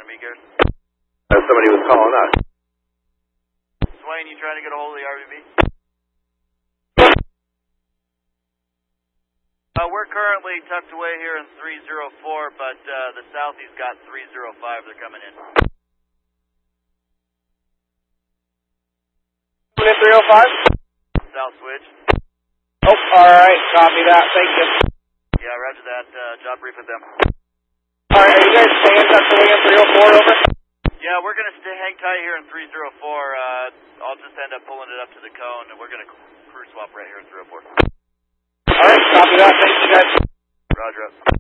me, Garrison? Somebody was calling us. Swain, you trying to get a hold of the RVB? We're currently tucked away here in 304, but the Southie's got 305. They're coming in. 305? South switch. Oh, alright, copy that, thank you. Yeah, roger that. Job brief with them. Alright, are you guys staying tucked away in 304, over? Yeah, we're going to hang tight here in 304. I'll just end up pulling it up to the cone, and we're going to crew swap right here in 304. Alright, copy that, thank you guys. Roger up.